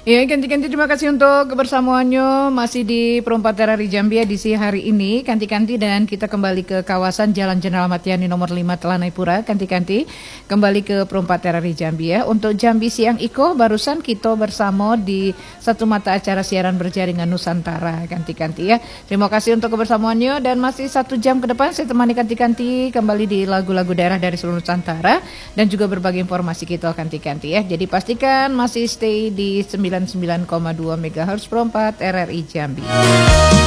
Ya, kanti-kanti terima kasih untuk kebersamaannya masih di Perumpat RRI Jambi edisi hari ini. Kanti-kanti dan kita kembali ke kawasan Jalan Jenderal Ahmad Yani nomor 5 Telanai Pura. Kanti-kanti kembali ke Perumpat RRI Jambi ya. Untuk Jambi Siang Iko barusan kita bersama di satu mata acara siaran berjaringan Nusantara. Kanti-kanti ya. Terima kasih untuk kebersamaannya dan masih 1 jam ke depan saya temani kanti-kanti kembali di lagu-lagu daerah dari seluruh Nusantara dan juga berbagi informasi kita kanti-kanti ya. Jadi pastikan masih stay di 99,2 MHz Perumpat RRI Jambi.